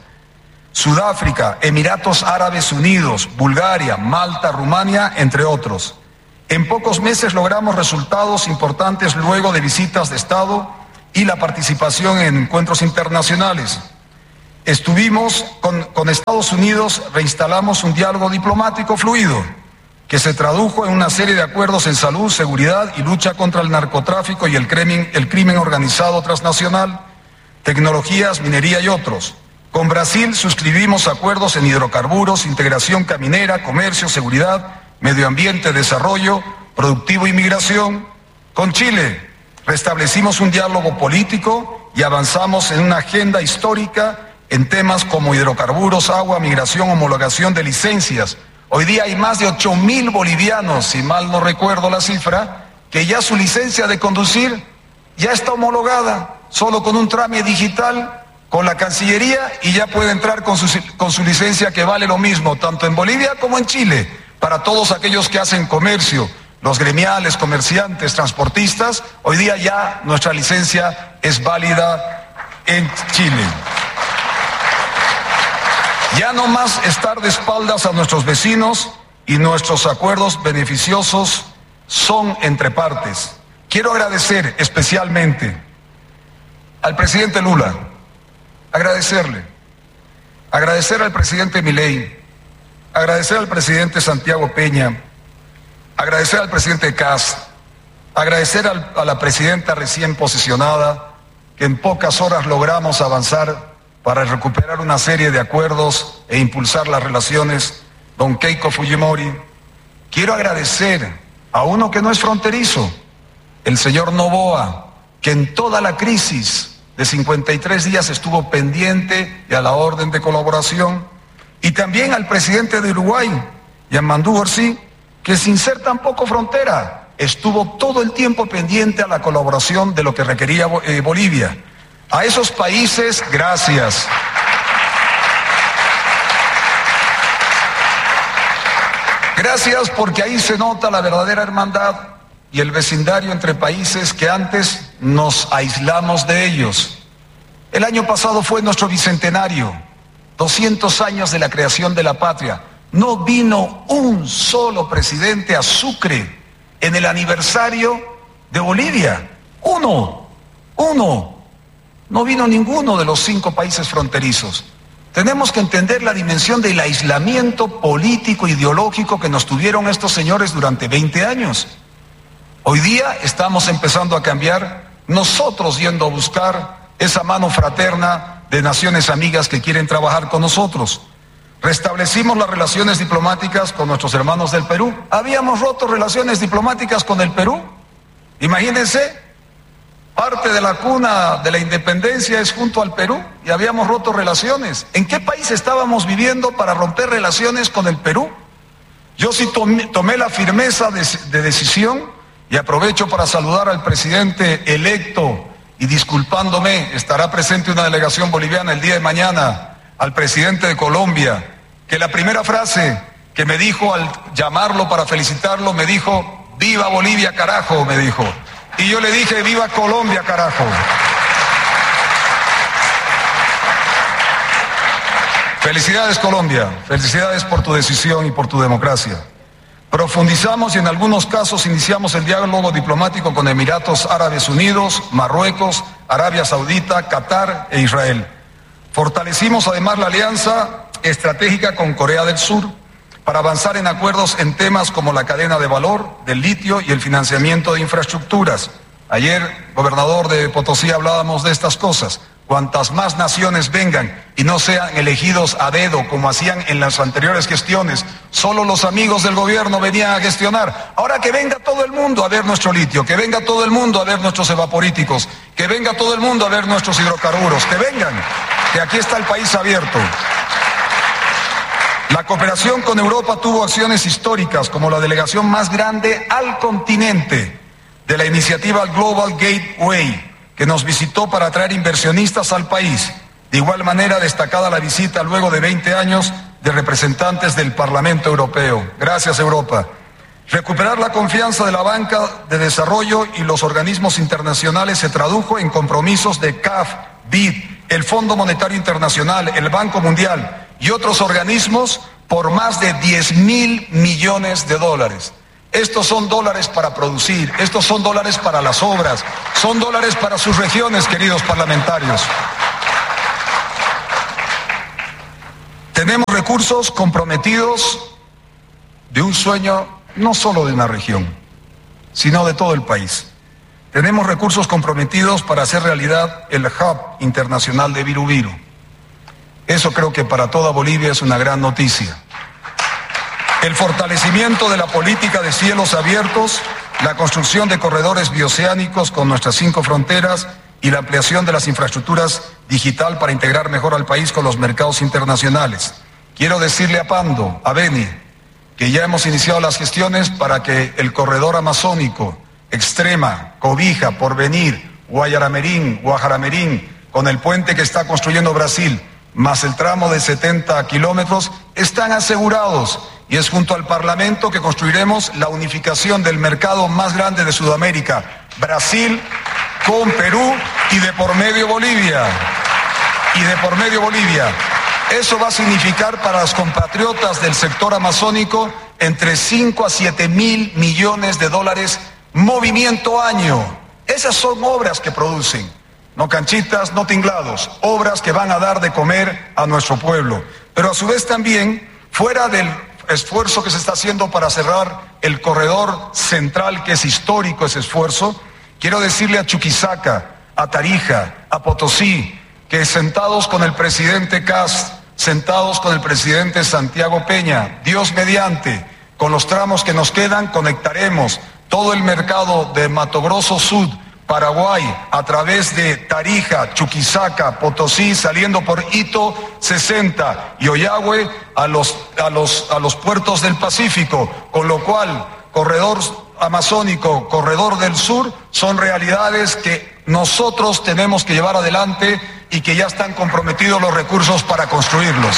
Sudáfrica, Emiratos Árabes Unidos, Bulgaria, Malta, Rumania, entre otros. En pocos meses logramos resultados importantes luego de visitas de Estado y la participación en encuentros internacionales. Estuvimos con, con Estados Unidos, reinstalamos un diálogo diplomático fluido que se tradujo en una serie de acuerdos en salud, seguridad y lucha contra el narcotráfico y el crimen, el crimen organizado transnacional, tecnologías, minería y otros. Con Brasil suscribimos acuerdos en hidrocarburos, integración caminera, comercio, seguridad, medio ambiente, desarrollo, productivo y migración. Con Chile restablecimos un diálogo político y avanzamos en una agenda histórica en temas como hidrocarburos, agua, migración, homologación de licencias. Hoy día hay más de ocho mil bolivianos, si mal no recuerdo la cifra, que ya su licencia de conducir ya está homologada, solo con un trámite digital, con la Cancillería, y ya puede entrar con su, con su licencia, que vale lo mismo, tanto en Bolivia como en Chile, para todos aquellos que hacen comercio, los gremiales, comerciantes, transportistas. Hoy día ya nuestra licencia es válida en Chile. Ya no más estar de espaldas a nuestros vecinos, y nuestros acuerdos beneficiosos son entre partes. Quiero agradecer especialmente al presidente Lula, agradecerle, agradecer al presidente Milei, agradecer al presidente Santiago Peña, agradecer al presidente Kast, agradecer al, a la presidenta recién posesionada, que en pocas horas logramos avanzar para recuperar una serie de acuerdos e impulsar las relaciones, don Keiko Fujimori. Quiero agradecer a uno que no es fronterizo, el señor Noboa, que en toda la crisis de cincuenta y tres días estuvo pendiente y a la orden de colaboración, y también al presidente de Uruguay, Yamandú Orsi, que sin ser tampoco frontera, estuvo todo el tiempo pendiente a la colaboración de lo que requería eh, Bolivia. A esos países, gracias. Gracias, porque ahí se nota la verdadera hermandad y el vecindario entre países que antes nos aislamos de ellos. El año pasado fue nuestro bicentenario, doscientos años de la creación de la patria. No vino un solo presidente a Sucre en el aniversario de Bolivia. Uno, uno. No vino ninguno de los cinco países fronterizos. Tenemos que entender la dimensión del aislamiento político, ideológico que nos tuvieron estos señores durante veinte años. Hoy día estamos empezando a cambiar, nosotros yendo a buscar esa mano fraterna de naciones amigas que quieren trabajar con nosotros. Restablecimos las relaciones diplomáticas con nuestros hermanos del Perú. Habíamos roto relaciones diplomáticas con el Perú. Imagínense. Parte de la cuna de la independencia es junto al Perú, y habíamos roto relaciones. ¿En qué país estábamos viviendo para romper relaciones con el Perú? Yo sí tomé, tomé la firmeza de, de decisión, y aprovecho para saludar al presidente electo, y disculpándome, estará presente una delegación boliviana el día de mañana, al presidente de Colombia, que la primera frase que me dijo al llamarlo para felicitarlo, me dijo: ¡viva Bolivia, carajo!, me dijo. Y yo le dije: ¡viva Colombia, carajo! Felicidades, Colombia, felicidades por tu decisión y por tu democracia. Profundizamos y en algunos casos iniciamos el diálogo diplomático con Emiratos Árabes Unidos, Marruecos, Arabia Saudita, Qatar e Israel. Fortalecimos además la alianza estratégica con Corea del Sur para avanzar en acuerdos en temas como la cadena de valor del litio y el financiamiento de infraestructuras. Ayer, gobernador de Potosí, hablábamos de estas cosas. Cuantas más naciones vengan y no sean elegidos a dedo como hacían en las anteriores gestiones, solo los amigos del gobierno venían a gestionar. Ahora que venga todo el mundo a ver nuestro litio, que venga todo el mundo a ver nuestros evaporíticos, que venga todo el mundo a ver nuestros hidrocarburos, que vengan, que aquí está el país abierto. La cooperación con Europa tuvo acciones históricas, como la delegación más grande al continente de la iniciativa Global Gateway, que nos visitó para atraer inversionistas al país. De igual manera, destacada la visita luego de veinte años de representantes del Parlamento Europeo. Gracias, Europa. Recuperar la confianza de la banca de desarrollo y los organismos internacionales se tradujo en compromisos de C A F, B I D, el Fondo Monetario Internacional, el Banco Mundial y otros organismos por más de diez mil millones de dólares. Estos son dólares para producir, estos son dólares para las obras, son dólares para sus regiones, queridos parlamentarios. Tenemos recursos comprometidos de un sueño no solo de una región, sino de todo el país. Tenemos recursos comprometidos para hacer realidad el hub internacional de Viru Viru. Eso creo que para toda Bolivia es una gran noticia. El fortalecimiento de la política de cielos abiertos, la construcción de corredores bioceánicos con nuestras cinco fronteras y la ampliación de las infraestructuras digital para integrar mejor al país con los mercados internacionales. Quiero decirle a Pando, a Beni, que ya hemos iniciado las gestiones para que el corredor amazónico, Extrema, Cobija, Porvenir, Guayaramerín, Guajaramerín, con el puente que está construyendo Brasil, más el tramo de setenta kilómetros, están asegurados. Y es junto al Parlamento que construiremos la unificación del mercado más grande de Sudamérica, Brasil, con Perú y de por medio Bolivia. Y de por medio Bolivia. Eso va a significar para los compatriotas del sector amazónico entre cinco a siete mil millones de dólares movimiento año. Esas son obras que producen, no canchitas, no tinglados, obras que van a dar de comer a nuestro pueblo. Pero a su vez también, fuera del esfuerzo que se está haciendo para cerrar el corredor central, que es histórico ese esfuerzo, quiero decirle a Chuquisaca, a Tarija, a Potosí, que sentados con el presidente Kast, sentados con el presidente Santiago Peña, Dios mediante, con los tramos que nos quedan, conectaremos todo el mercado de Mato Grosso Sud, Paraguay, a través de Tarija, Chuquisaca, Potosí, saliendo por Hito sesenta y Ollagüe a los, a los, a los puertos del Pacífico, con lo cual corredor amazónico, corredor del sur, son realidades que nosotros tenemos que llevar adelante y que ya están comprometidos los recursos para construirlos.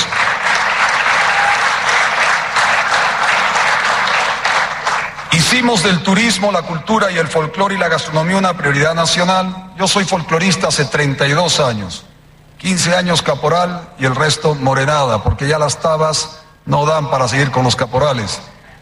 Hicimos del turismo, la cultura y el folclore y la gastronomía una prioridad nacional. Yo soy folclorista hace treinta y dos años, quince años caporal y el resto morenada, porque ya las tabas no dan para seguir con los caporales.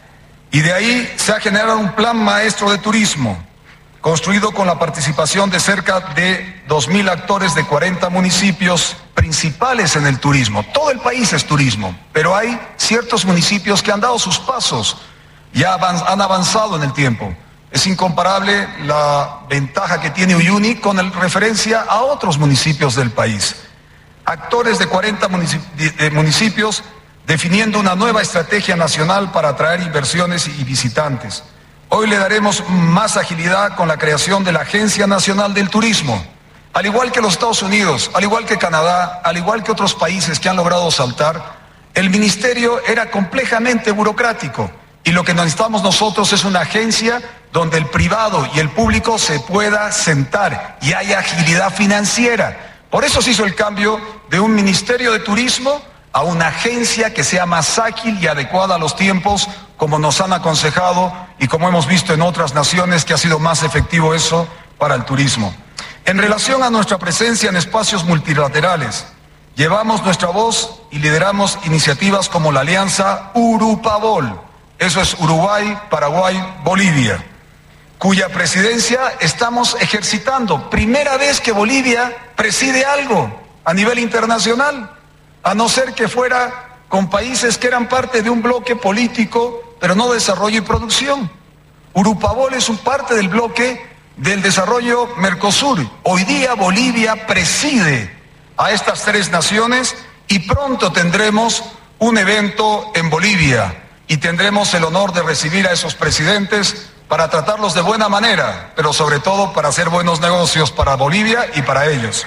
Y de ahí se ha generado un plan maestro de turismo, construido con la participación de cerca de dos mil actores de cuarenta municipios principales en el turismo. Todo el país es turismo, pero hay ciertos municipios que han dado sus pasos. Ya han avanzado en el tiempo. Es incomparable la ventaja que tiene Uyuni con el referencia a otros municipios del país. Actores de cuarenta municipios definiendo una nueva estrategia nacional para atraer inversiones y visitantes. Hoy le daremos más agilidad con la creación de la Agencia Nacional del Turismo. Al igual que los Estados Unidos, al igual que Canadá, al igual que otros países que han logrado saltar, el ministerio era complejamente burocrático. Y lo que necesitamos nosotros es una agencia donde el privado y el público se pueda sentar y haya agilidad financiera. Por eso se hizo el cambio de un ministerio de turismo a una agencia que sea más ágil y adecuada a los tiempos, como nos han aconsejado y como hemos visto en otras naciones que ha sido más efectivo eso para el turismo. En relación a nuestra presencia en espacios multilaterales, llevamos nuestra voz y lideramos iniciativas como la Alianza Urupabol. Eso es Uruguay, Paraguay, Bolivia, cuya presidencia estamos ejercitando. Primera vez que Bolivia preside algo a nivel internacional, a no ser que fuera con países que eran parte de un bloque político, pero no desarrollo y producción. Urupabol es un parte del bloque del desarrollo Mercosur. Hoy día Bolivia preside a estas tres naciones y pronto tendremos un evento en Bolivia. Y tendremos el honor de recibir a esos presidentes para tratarlos de buena manera, pero sobre todo para hacer buenos negocios para Bolivia y para ellos.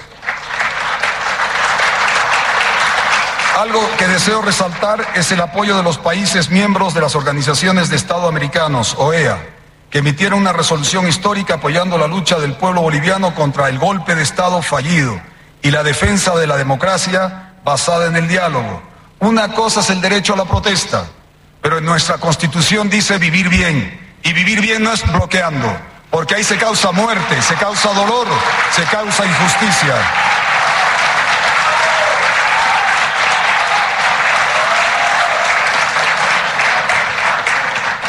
Algo que deseo resaltar es el apoyo de los países miembros de las organizaciones de Estado americanos, O E A, que emitieron una resolución histórica apoyando la lucha del pueblo boliviano contra el golpe de Estado fallido y la defensa de la democracia basada en el diálogo. Una cosa es el derecho a la protesta, pero en nuestra Constitución dice vivir bien, y vivir bien no es bloqueando, porque ahí se causa muerte, se causa dolor, se causa injusticia.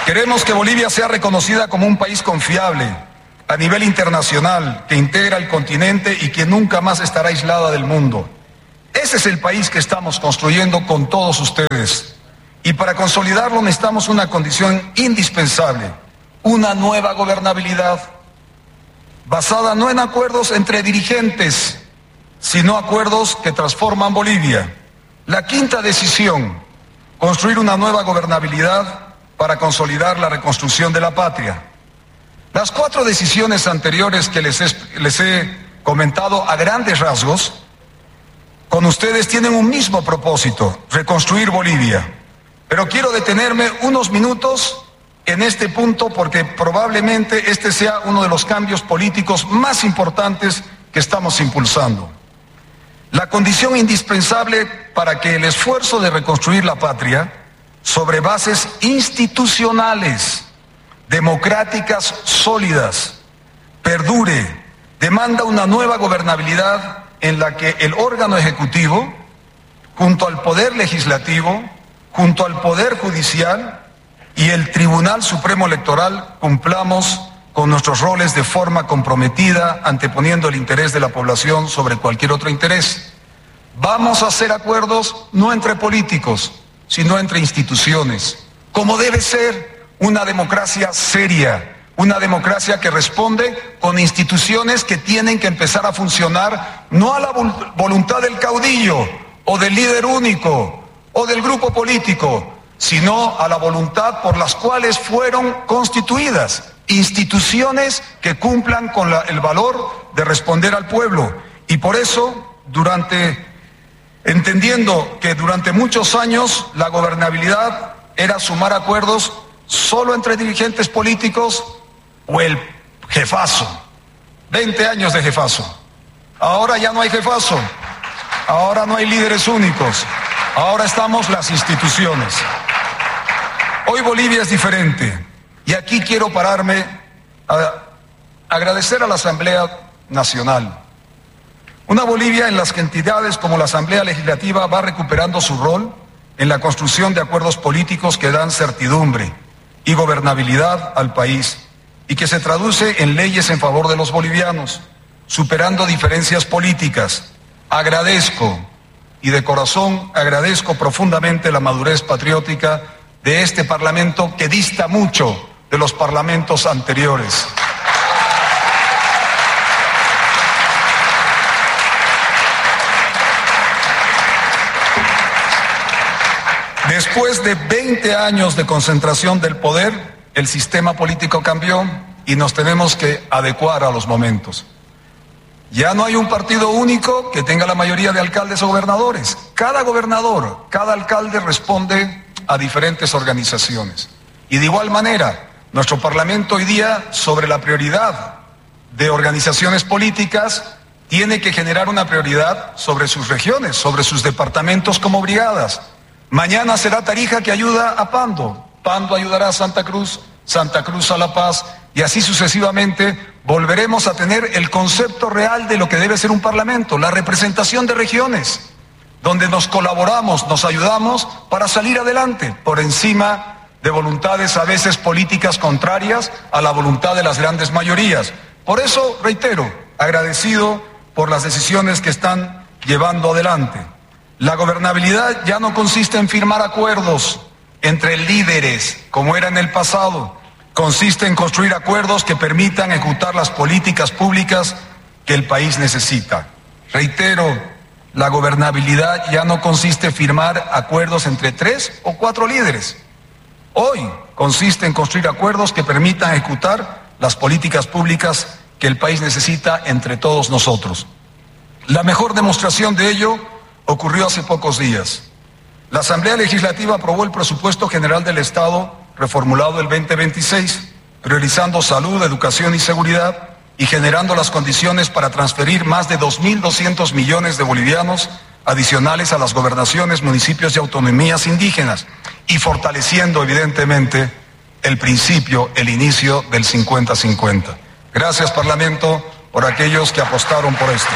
Queremos que Bolivia sea reconocida como un país confiable a nivel internacional, que integra el continente y que nunca más estará aislada del mundo. Ese es el país que estamos construyendo con todos ustedes. Y para consolidarlo necesitamos una condición indispensable, una nueva gobernabilidad, basada no en acuerdos entre dirigentes, sino acuerdos que transforman Bolivia. La quinta decisión, construir una nueva gobernabilidad para consolidar la reconstrucción de la patria. Las cuatro decisiones anteriores que les he, les he comentado a grandes rasgos, con ustedes tienen un mismo propósito, reconstruir Bolivia. Pero quiero detenerme unos minutos en este punto porque probablemente este sea uno de los cambios políticos más importantes que estamos impulsando. La condición indispensable para que el esfuerzo de reconstruir la patria sobre bases institucionales, democráticas sólidas, perdure, demanda una nueva gobernabilidad en la que el órgano ejecutivo, junto al poder legislativo, junto al poder judicial y el Tribunal Supremo Electoral, cumplamos con nuestros roles de forma comprometida, anteponiendo el interés de la población sobre cualquier otro interés. Vamos a hacer acuerdos no entre políticos, sino entre instituciones, como debe ser una democracia seria, una democracia que responde con instituciones que tienen que empezar a funcionar no a la voluntad del caudillo o del líder único o del grupo político, sino a la voluntad por las cuales fueron constituidas, instituciones que cumplan con la, el valor de responder al pueblo. Y por eso, durante... entendiendo que durante muchos años la gobernabilidad era sumar acuerdos solo entre dirigentes políticos o el jefazo. veinte años de jefazo. Ahora ya no hay jefazo. Ahora no hay líderes únicos. Ahora estamos las instituciones. Hoy Bolivia es diferente. Y aquí quiero pararme a agradecer a la Asamblea Nacional. Una Bolivia en las que entidades como la Asamblea Legislativa va recuperando su rol en la construcción de acuerdos políticos que dan certidumbre y gobernabilidad al país y que se traduce en leyes en favor de los bolivianos, superando diferencias políticas. Agradezco y de corazón agradezco profundamente la madurez patriótica de este Parlamento que dista mucho de los parlamentos anteriores. Después de veinte años de concentración del poder, el sistema político cambió y nos tenemos que adecuar a los momentos. Ya no hay un partido único que tenga la mayoría de alcaldes o gobernadores. Cada gobernador, cada alcalde responde a diferentes organizaciones. Y de igual manera, nuestro Parlamento hoy día, sobre la prioridad de organizaciones políticas, tiene que generar una prioridad sobre sus regiones, sobre sus departamentos como brigadas. Mañana será Tarija que ayuda a Pando, Pando ayudará a Santa Cruz, Santa Cruz a La Paz, y así sucesivamente volveremos a tener el concepto real de lo que debe ser un parlamento, la representación de regiones, donde nos colaboramos, nos ayudamos para salir adelante, por encima de voluntades a veces políticas contrarias a la voluntad de las grandes mayorías. Por eso, reitero, agradecido por las decisiones que están llevando adelante. La gobernabilidad ya no consiste en firmar acuerdos entre líderes, como era en el pasado. Consiste en construir acuerdos que permitan ejecutar las políticas públicas que el país necesita. Reitero, la gobernabilidad ya no consiste en firmar acuerdos entre tres o cuatro líderes. Hoy consiste en construir acuerdos que permitan ejecutar las políticas públicas que el país necesita entre todos nosotros. La mejor demostración de ello ocurrió hace pocos días. La Asamblea Legislativa aprobó el Presupuesto General del Estado reformulado el veinte veintiséis, priorizando salud, educación y seguridad y generando las condiciones para transferir más de dos mil doscientos millones de bolivianos adicionales a las gobernaciones, municipios y autonomías indígenas y fortaleciendo evidentemente el principio, el inicio del cincuenta cincuenta. Gracias, Parlamento, por aquellos que apostaron por esto.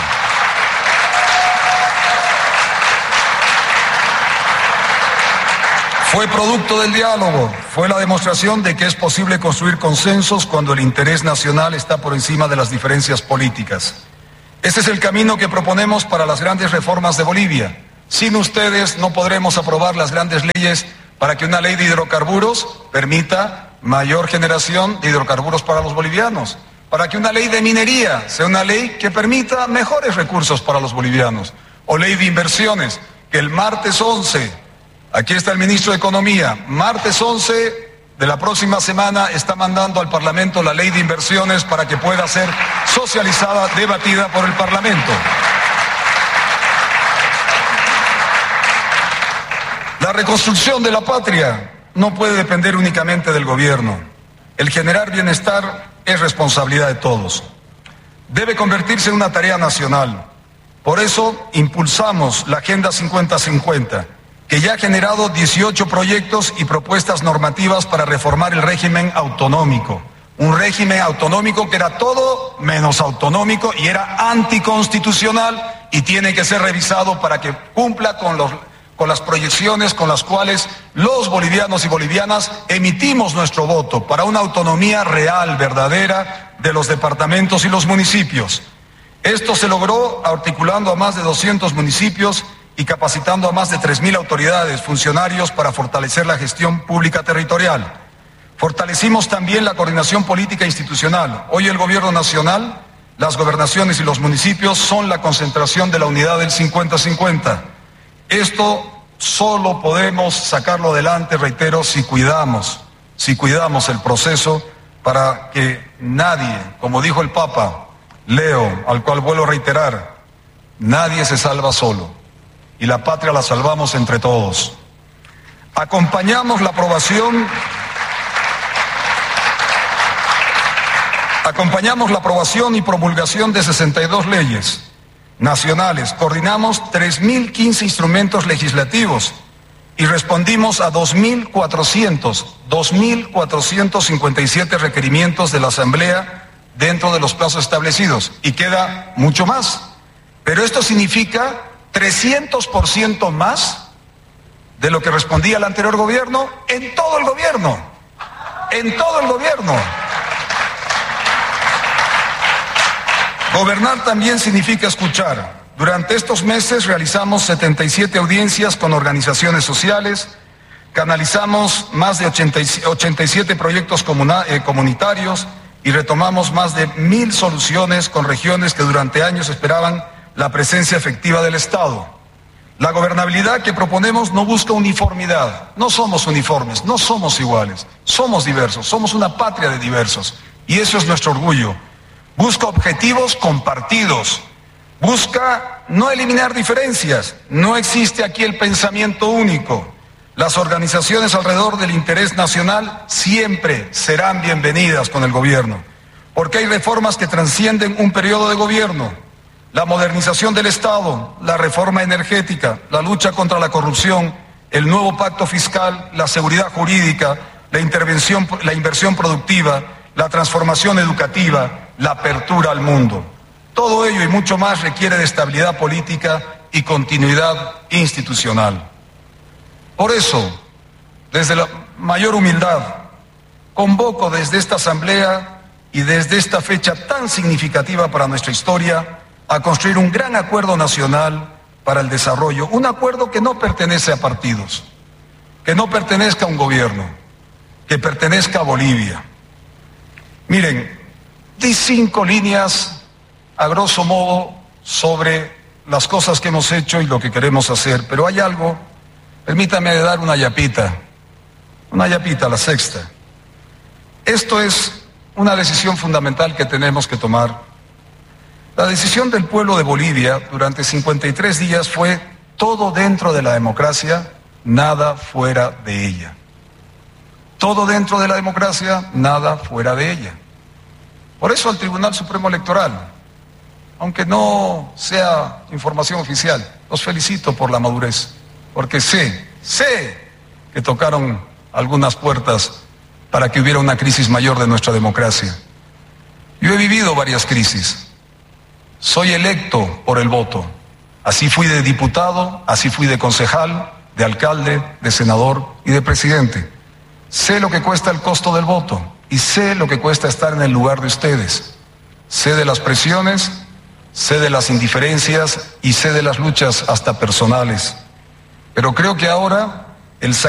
Fue producto del diálogo, fue la demostración de que es posible construir consensos cuando el interés nacional está por encima de las diferencias políticas. Este es el camino que proponemos para las grandes reformas de Bolivia. Sin ustedes no podremos aprobar las grandes leyes para que una ley de hidrocarburos permita mayor generación de hidrocarburos para los bolivianos, para que una ley de minería sea una ley que permita mejores recursos para los bolivianos, o ley de inversiones, que el martes once, aquí está el ministro de Economía, martes once de la próxima semana está mandando al Parlamento la ley de inversiones para que pueda ser socializada, debatida por el Parlamento. La reconstrucción de la patria no puede depender únicamente del gobierno. El generar bienestar es responsabilidad de todos. Debe convertirse en una tarea nacional. Por eso impulsamos la Agenda cincuenta cincuenta, que ya ha generado dieciocho proyectos y propuestas normativas para reformar el régimen autonómico. Un régimen autonómico que era todo menos autonómico y era anticonstitucional y tiene que ser revisado para que cumpla con los... con las proyecciones con las cuales los bolivianos y bolivianas emitimos nuestro voto para una autonomía real, verdadera, de los departamentos y los municipios. Esto se logró articulando a más de doscientos municipios y capacitando a más de tres mil autoridades, funcionarios para fortalecer la gestión pública territorial. Fortalecimos también la coordinación política e institucional. Hoy el gobierno nacional, las gobernaciones y los municipios son la concentración de la unidad del cincuenta cincuenta. Esto solo podemos sacarlo adelante, reitero, si cuidamos, si cuidamos el proceso para que nadie, como dijo el Papa Leo, al cual vuelvo a reiterar, nadie se salva solo y la patria la salvamos entre todos. Acompañamos la aprobación, acompañamos la aprobación y promulgación de sesenta y dos leyes nacionales, coordinamos tres mil quince instrumentos legislativos y respondimos a dos mil cuatrocientos cincuenta y siete requerimientos de la Asamblea dentro de los plazos establecidos. Y queda mucho más. Pero esto significa trescientos por ciento más de lo que respondía el anterior gobierno en todo el gobierno. En todo el gobierno. Gobernar también significa escuchar. Durante estos meses realizamos setenta y siete audiencias con organizaciones sociales, canalizamos más de ochenta y siete proyectos comuna, eh, comunitarios y retomamos más de mil soluciones con regiones que durante años esperaban la presencia efectiva del Estado. La gobernabilidad que proponemos no busca uniformidad. No somos uniformes, no somos iguales, somos diversos, somos una patria de diversos y eso es nuestro orgullo. Busca objetivos compartidos, busca no eliminar diferencias, no existe aquí el pensamiento único. Las organizaciones alrededor del interés nacional siempre serán bienvenidas con el gobierno, porque hay reformas que trascienden un periodo de gobierno. La modernización del Estado, la reforma energética, la lucha contra la corrupción, el nuevo pacto fiscal, la seguridad jurídica, la intervención, la inversión productiva, la transformación educativa, la apertura al mundo. Todo ello y mucho más requiere de estabilidad política y continuidad institucional. Por eso, desde la mayor humildad, convoco desde esta asamblea y desde esta fecha tan significativa para nuestra historia a construir un gran acuerdo nacional para el desarrollo, un acuerdo que no pertenece a partidos, que no pertenezca a un gobierno, que pertenezca a Bolivia. Miren, di cinco líneas a grosso modo sobre las cosas que hemos hecho y lo que queremos hacer, pero hay algo, permítame dar una yapita, una yapita, la sexta. Esto es una decisión fundamental que tenemos que tomar. La decisión del pueblo de Bolivia durante cincuenta y tres días fue todo dentro de la democracia, nada fuera de ella. Todo dentro de la democracia, nada fuera de ella. Por eso el Tribunal Supremo Electoral, aunque no sea información oficial, los felicito por la madurez, porque sé, sé que tocaron algunas puertas para que hubiera una crisis mayor de nuestra democracia. Yo he vivido varias crisis. Soy electo por el voto. Así fui de diputado, así fui de concejal, de alcalde, de senador y de presidente. Sé lo que cuesta el costo del voto y sé lo que cuesta estar en el lugar de ustedes. Sé de las presiones, sé de las indiferencias y sé de las luchas hasta personales. Pero creo que ahora el